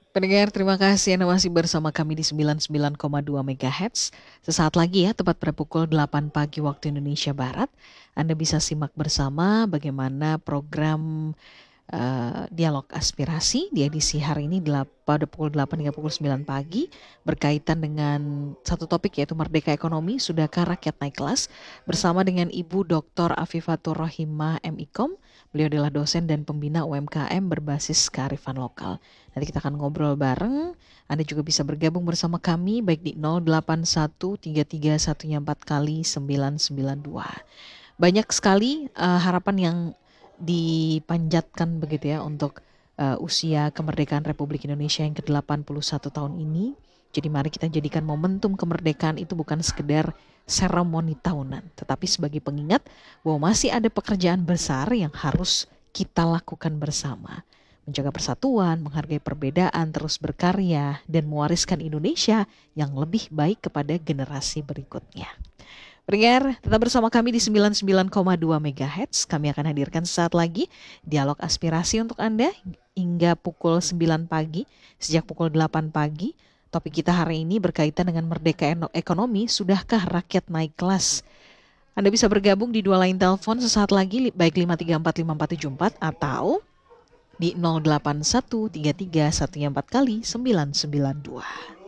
Pendengar, terima kasih Anda masih bersama kami di 99,2 MHz. Sesaat lagi ya, tepat pada pukul 8 pagi waktu Indonesia Barat, Anda bisa simak bersama bagaimana program dialog aspirasi di edisi hari ini pada pukul 8 hingga pukul 9 pagi berkaitan dengan satu topik yaitu Merdeka Ekonomi, Sudahkah Rakyat Naik Kelas? Bersama dengan Ibu Dr. Afifatur Rohimah MIKOM. Beliau adalah dosen dan pembina UMKM berbasis kearifan lokal. Nanti kita akan ngobrol bareng. Anda juga bisa bergabung bersama kami baik di 081331 4 kali 992. Banyak sekali harapan yang dipanjatkan begitu ya untuk usia kemerdekaan Republik Indonesia yang ke-81 tahun ini. Jadi mari kita jadikan momentum kemerdekaan itu bukan sekedar seremoni tahunan, tetapi sebagai pengingat bahwa masih ada pekerjaan besar yang harus kita lakukan bersama. Menjaga persatuan, menghargai perbedaan, terus berkarya, dan mewariskan Indonesia yang lebih baik kepada generasi berikutnya. Pendengar, tetap bersama kami di 99,2 MHz. Kami akan hadirkan sesaat lagi dialog aspirasi untuk Anda hingga pukul 9 pagi. Sejak pukul 8 pagi, topik kita hari ini berkaitan dengan merdeka ekonomi, sudahkah rakyat naik kelas? Anda bisa bergabung di dua line telepon sesaat lagi, baik 5345474 atau di 081331 4 kali 992.